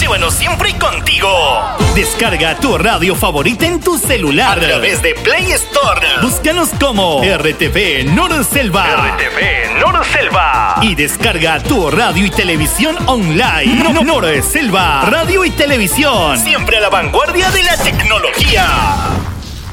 Llévanos siempre contigo. Descarga tu radio favorita en tu celular a través de Play Store. Búscanos como RTV Norselva. RTV Norselva. Y descarga tu radio y televisión online. Norselva, radio y televisión. Siempre a la vanguardia de la tecnología.